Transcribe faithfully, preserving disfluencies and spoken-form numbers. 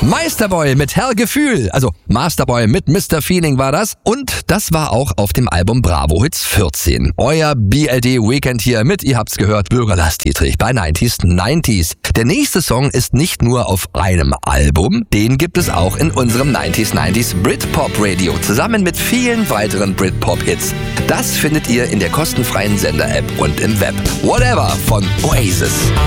Meisterboy mit Herr Gefühl, also Masterboy mit Mister Feeling war das. Und das war auch auf dem Album Bravo Hits vierzehn. Euer B L D Weekend hier mit, ihr habt's gehört, Bürger Lars Dietrich bei neunziger neunzig. Der nächste Song ist nicht nur auf einem Album, den gibt es auch in unserem neunziger neunzig Britpop Radio, zusammen mit vielen weiteren Britpop-Hits. Das findet ihr in der kostenfreien Sender-App und im Web. Whatever von Oasis.